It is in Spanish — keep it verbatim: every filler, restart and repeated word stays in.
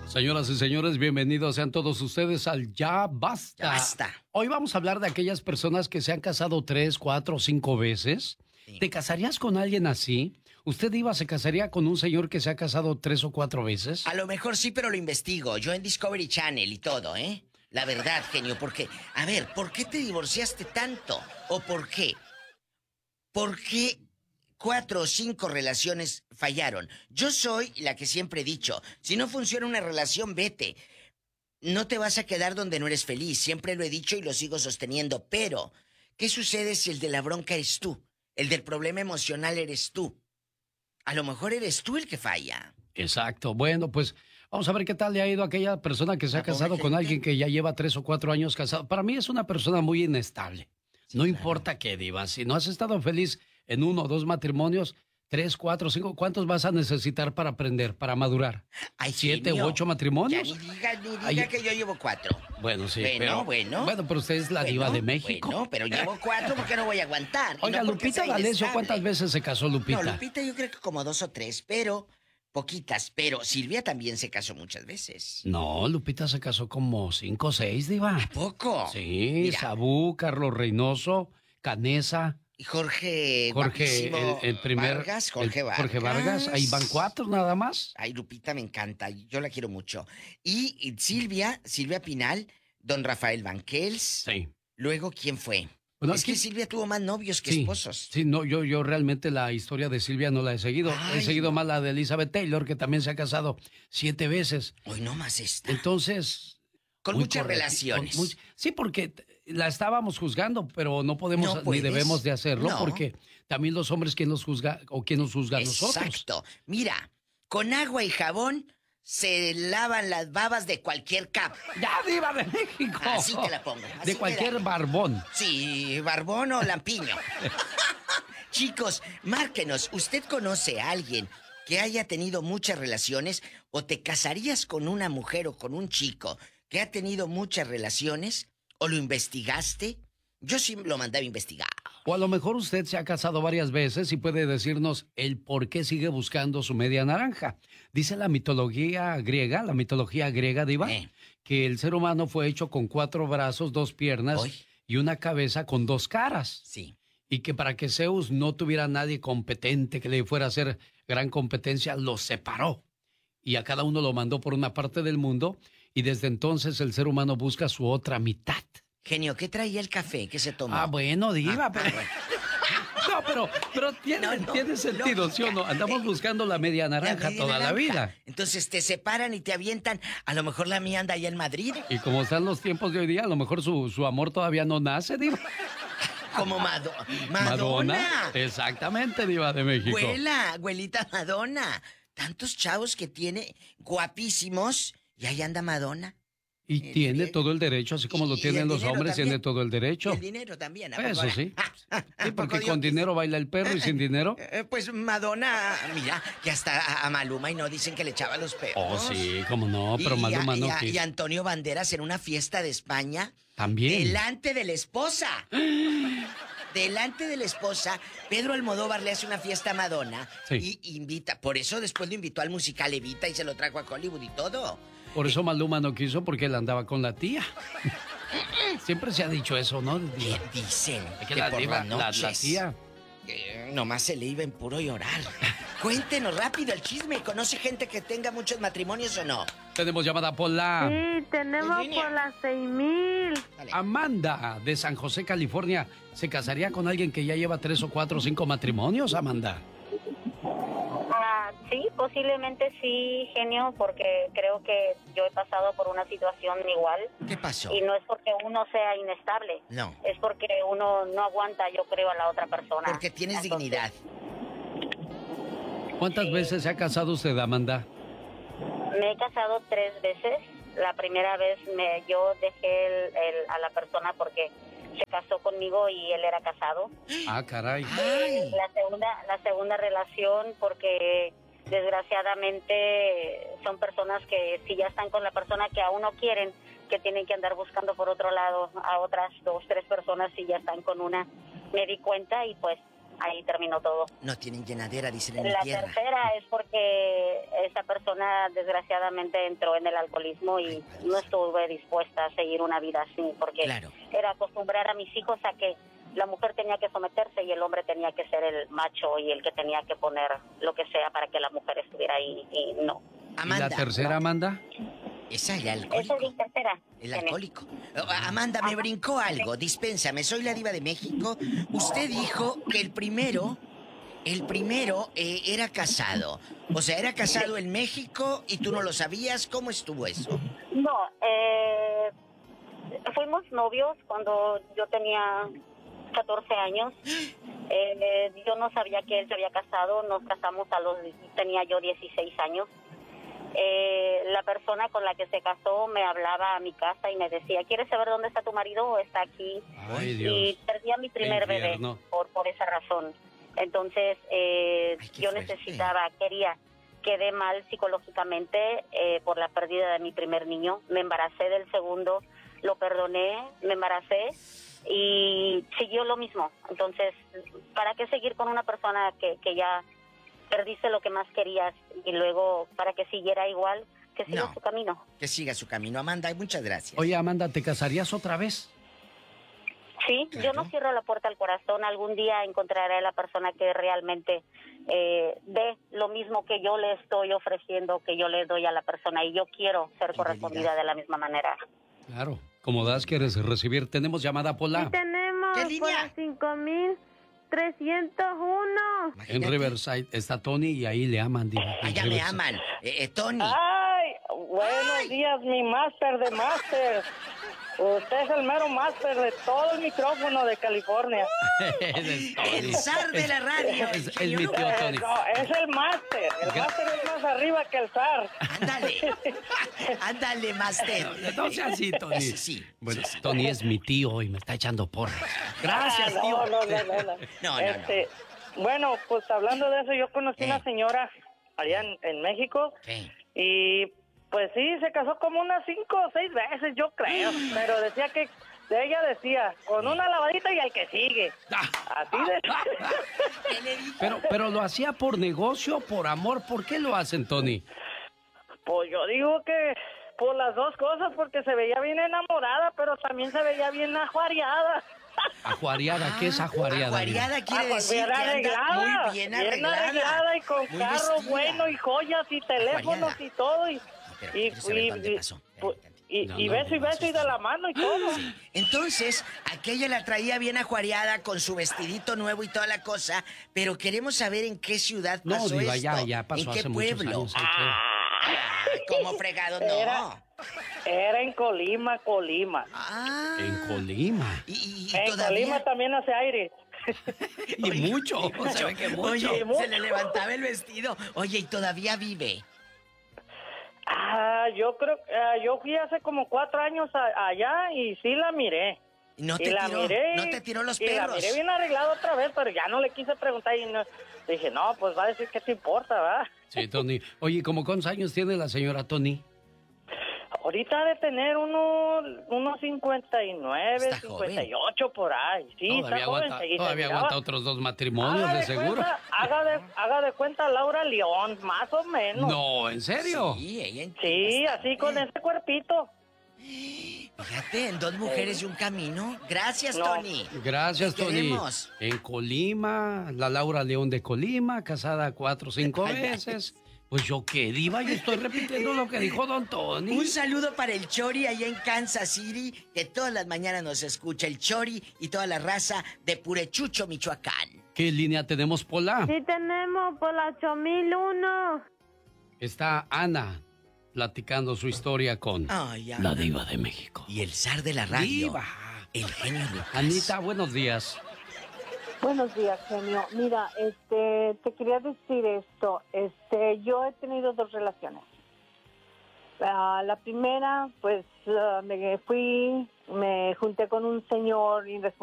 Señoras y señores, bienvenidos sean todos ustedes al Ya Basta. Ya Basta. Hoy vamos a hablar de aquellas personas que se han casado tres, cuatro, cinco veces. Sí. ¿Te casarías con alguien así? ¿Usted, Diva, se casaría con un señor que se ha casado tres o cuatro veces? A lo mejor sí, pero lo investigo. Yo en Discovery Channel y todo, ¿eh? La verdad, genio, porque... A ver, ¿por qué te divorciaste tanto? ¿O por qué? ¿Por qué cuatro o cinco relaciones fallaron? Yo soy la que siempre he dicho, si no funciona una relación, vete. No te vas a quedar donde no eres feliz. Siempre lo he dicho y lo sigo sosteniendo. Pero, ¿qué sucede si el de la bronca eres tú? El del problema emocional eres tú. A lo mejor eres tú el que falla. Exacto. Bueno, pues vamos a ver qué tal le ha ido a aquella persona que se ha casado con alguien que ya lleva tres o cuatro años casado. Para mí es una persona muy inestable. Sí, no claro. importa qué, Diva. Si no has estado feliz en uno o dos matrimonios, tres, cuatro, cinco, ¿cuántos vas a necesitar para aprender, para madurar? Ay, ¿Siete genio. u ocho matrimonios? Ya ni diga, ni diga Ay, que yo llevo cuatro. Bueno, sí, bueno, pero... Bueno, bueno. pero usted es la bueno, diva de México. Bueno, pero llevo cuatro porque no voy a aguantar. Oiga, no Lupita D'Alessio, ¿cuántas veces se casó Lupita? No, Lupita yo creo que como dos o tres, pero... Poquitas, pero Silvia también se casó muchas veces. No, Lupita se casó como cinco o seis, Diva. ¿A poco? Sí, Mira. Sabú, Carlos Reynoso, Canesa... Y Jorge... Jorge, el, el primer... Vargas, Jorge el, Vargas. Jorge Vargas, ahí van cuatro nada más. Ay, Lupita me encanta, yo la quiero mucho. Y, y Silvia, Silvia Pinal, don Rafael Banquels. Sí. Luego, ¿quién fue? Bueno, es aquí... que Silvia tuvo más novios que sí, esposos. Sí, no, yo, yo realmente la historia de Silvia no la he seguido. Ay, he seguido no. más la de Elizabeth Taylor, que también se ha casado siete veces. Hoy no más esta. Entonces... Con muchas correcto, relaciones. Con muy, sí, porque la estábamos juzgando, pero no podemos no ni debemos de hacerlo, no. porque también los hombres, ¿quién los juzga o quién nos juzga a nosotros? Exacto. Mira, con agua y jabón se lavan las babas de cualquier cap. ¡Ya, Diva de México! Así te la pongo. De cualquier era. barbón. Sí, barbón o lampiño. Chicos, márquenos. ¿Usted conoce a alguien que haya tenido muchas relaciones o te casarías con una mujer o con un chico que ha tenido muchas relaciones o lo investigaste? Yo sí lo mandaba a investigar. O a lo mejor usted se ha casado varias veces y puede decirnos el por qué sigue buscando su media naranja. Dice la mitología griega, la mitología griega, Diva, eh. que el ser humano fue hecho con cuatro brazos, dos piernas ¿Hoy? y una cabeza con dos caras. Sí. Y que para que Zeus no tuviera nadie competente que le fuera a hacer gran competencia, los separó. Y a cada uno lo mandó por una parte del mundo y desde entonces el ser humano busca su otra mitad. Genio, ¿qué traía el café que se tomó? Ah, bueno, Diva, ah, pero... bueno. No, pero, pero tiene, no, no, tiene sentido, lógica. ¿Sí o no? Andamos buscando la media naranja la media toda naranja. la vida. Entonces te separan y te avientan. A lo mejor la mía anda allá en Madrid. Y como están los tiempos de hoy día, a lo mejor su, su amor todavía no nace, Diva. Como Mado Madonna. Madonna. Exactamente, Diva de México. Abuela, abuelita Madonna. Tantos chavos que tiene, guapísimos, y ahí anda Madonna. Y el tiene dinero. todo el derecho, así como y, lo tienen los hombres, también. tiene todo el derecho. Y el dinero también. Eso sí. Sí, porque con dinero baila el perro y sin dinero. Eh, pues Madonna, mira, que hasta a Maluma y no dicen que le echaba los perros. Oh, sí, cómo no, pero y, Maluma y, no y, quiso. Y Antonio Banderas en una fiesta de España. También. Delante de la esposa. Delante de la esposa, Pedro Almodóvar le hace una fiesta a Madonna sí. y invita, por eso después lo invitó al musical Evita y se lo trajo a Hollywood y todo. Por eso Maluma no quiso porque él andaba con la tía. Siempre se ha dicho eso, ¿no? ¿Qué dicen? Que, que la, por diva, las noches, la, la tía. Que nomás se le iba en puro llorar. Cuéntenos rápido el chisme. ¿Conoce gente que tenga muchos matrimonios o no? Tenemos llamada por la... Sí, tenemos por las seis mil. Amanda, de San José, California. ¿Se casaría con alguien que ya lleva tres o cuatro o cinco matrimonios, Amanda? Ah, sí, posiblemente sí, genio, porque creo que yo he pasado por una situación igual. ¿Qué pasó? Y no es porque uno sea inestable. No. Es porque uno no aguanta, yo creo, a la otra persona. Porque tienes Entonces, dignidad. ¿Cuántas sí. veces se ha casado usted, Amanda? Me he casado tres veces. La primera vez me, yo dejé el, el, a la persona porque se casó conmigo y él era casado. Ah, caray. Ay. La segunda, la segunda relación porque desgraciadamente son personas que si ya están con la persona que aún no quieren, que tienen que andar buscando por otro lado a otras dos, tres personas si ya están con una. Me di cuenta y pues ahí terminó todo. No tienen llenadera, dicen en mi La tierra. tercera es porque esa persona desgraciadamente entró en el alcoholismo y Ay, no estuve dispuesta a seguir una vida así, porque Claro. era acostumbrar a mis hijos a que la mujer tenía que someterse y el hombre tenía que ser el macho y el que tenía que poner lo que sea para que la mujer estuviera ahí, y no. Amanda. ¿Y la tercera, Amanda? Esa es el Esa alcohólico. es mi tercera. El alcohólico. Oh, Amanda, me brincó algo. Dispénsame, soy la diva de México. Usted dijo que el primero, el primero eh, era casado. O sea, era casado en México y tú no lo sabías. ¿Cómo estuvo eso? No, eh, fuimos novios cuando yo tenía catorce años. Eh, yo no sabía que él se había casado. Nos casamos a los... tenía yo dieciséis años. Eh, la persona con la que se casó me hablaba a mi casa y me decía, ¿quieres saber dónde está tu marido? Está aquí. Ay, Dios. Y perdí a mi primer Qué bebé infierno. por, por esa razón. Entonces, eh, Ay, qué yo fuerte. necesitaba, quería, quedé mal psicológicamente eh, por la pérdida de mi primer niño. Me embaracé del segundo, lo perdoné, me embaracé y siguió lo mismo. Entonces, ¿para qué seguir con una persona que, que ya perdiste lo que más querías y luego para que siguiera igual, que siga No. su camino? Que siga su camino. Amanda, muchas gracias. Oye, Amanda, ¿te casarías otra vez? Sí, Claro. yo no cierro la puerta al corazón. Algún día encontraré a la persona que realmente eh, dé lo mismo que yo le estoy ofreciendo, que yo le doy a la persona, y yo quiero ser correspondida de la misma manera. Claro. Como das, quieres recibir. Tenemos llamada, Pola. Sí tenemos ¿Qué por línea? las cinco mil trescientos uno. En Imagínate. Riverside está Tony y ahí le aman, diva. En Allá me Riverside. aman. Eh, eh, Tony. Ay, buenos Ay. días, mi máster de máster. Usted es el mero máster de todo el micrófono de California. Es Tony. El zar de la radio. Es, es genio mi tío Lucas. Tony. No, es el máster. El Gra- máster es más arriba que el zar. Ándale. Ándale, Master. No sea así, Tony. Sí, sí. Bueno, Tony es mi tío y me está echando porras. Gracias, Ah, tío. no, no, no, no, no. No, no, Este, Bueno, pues hablando de eso, yo conocí Eh. una señora allá en, en México ¿Qué? y pues sí, se casó como unas cinco o seis veces, yo creo. Pero decía que, de ella decía, con una lavadita y al que sigue. Así de... ¿Qué le dijo? Pero, pero lo hacía por negocio, por amor. ¿Por qué lo hacen, Tony? Pues yo digo que por las dos cosas, porque se veía bien enamorada, pero también se veía bien ajuareada. Ajuareada, ¿qué es ajuareada? Ajuareada quiere Ah, pues decir bien que anda arreglada, muy bien arreglada. arreglada y con Muy carro vestida. bueno y joyas y teléfonos Ajuareada. y todo. Y, Pero y, quiero saber y- dónde y- pasó. pu- y- No, y no, beso y no, beso y de la mano y todo. Entonces, aquella la traía bien ajuareada con su vestidito nuevo y toda la cosa, pero queremos saber en qué ciudad No, pasó diva, esto. ya, ya pasó ¿En qué hace muchos pueblo? años. ¿en qué? Ah, ¿cómo fregado no? Era- Era en Colima, Colima. Ah. En Colima. Y, y- y En todavía... Colima también hace aire. Y mucho. Se ve que mucho. Oye, mucho. se le levantaba el vestido. Oye, y todavía vive. Ah, yo creo, ah, yo fui hace como cuatro años a- allá y sí la miré. Y no y te la tiró, miré, no te tiró los y la perros. miré bien arreglada otra vez, pero ya no le quise preguntar y no, dije, no, pues va a decir que te importa, ¿verdad? Sí, Tony. Oye, ¿cómo cuántos años tiene la señora Tony? Ahorita ha de tener uno, unos cincuenta y nueve, Está joven. cincuenta y ocho por ahí. Sí, Todavía está joven. aguanta, y se todavía miraba- aguanta otros dos matrimonios, Haga de de seguro. cuenta- haga, de, haga de cuenta Laura León, más o menos. No, ¿en serio? Sí, ella entiende Sí, bastante. así con ese cuerpito. Fíjate, en dos mujeres y un camino. Gracias, No. Tony. Gracias, Te Tony. queremos. En Colima, la Laura León de Colima, casada cuatro o cinco Ay, ay. veces. Pues yo qué, diva, yo estoy repitiendo lo que dijo don Tony. Un saludo para el Chori allá en Kansas City, que todas las mañanas nos escucha el Chori y toda la raza de Purechucho, Michoacán. ¿Qué línea tenemos, Pola? Sí tenemos por las ocho mil uno. Está Ana platicando su historia con Ay, la Ana. diva de México. Y el zar de la radio. Diva. El genio Lucas. Anita, buenos días. Buenos días, genio. Mira, este, te quería decir esto. Este, yo he tenido dos relaciones. Ah, la primera, pues, ah, me fui, me junté con un señor irresponsable.